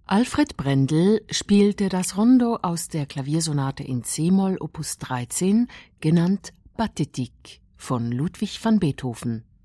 Alfred Brendel spielte das Rondo aus der Klaviersonate in c-Moll Opus 13, genannt Pathétique, von Ludwig van Beethoven.